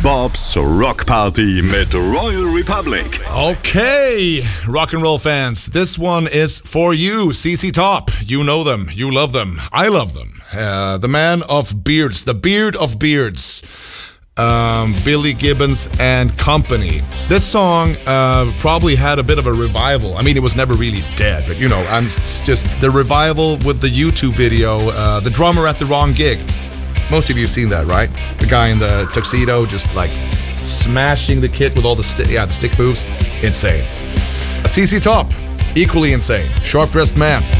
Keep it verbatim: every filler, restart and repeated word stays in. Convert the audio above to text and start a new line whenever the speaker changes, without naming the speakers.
Bob's Rock Party mit Royal Republic.
Okay, rock and roll fans, this one is for you. C C Top, you know them, you love them, I love them. Uh, the man of beards, the beard of beards. Um, Billy Gibbons and Company. This song uh, probably had a bit of a revival. I mean, it was never really dead, but you know, I'm s- just the revival with the YouTube video, uh, The Drummer at the Wrong Gig. Most of you have seen that, right? The guy in the tuxedo just like smashing the kit with all the sti- yeah the stick moves. Insane. C C Top, equally insane. Sharp-dressed man.